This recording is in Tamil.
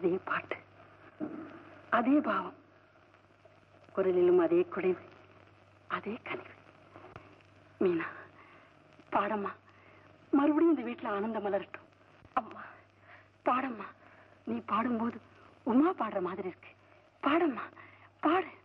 அதே பாட்டு, அதே பாவம், குரலிலும் அதே குடைவு, அதே கனிவு. மீனா பாடம்மா, மறுபடியும் இந்த வீட்டுல ஆனந்தம் மலரட்டும். அம்மா பாடம்மா, நீ பாடும்போது உமா பாடுற மாதிரி இருக்கு. பாடம்மா பாடு.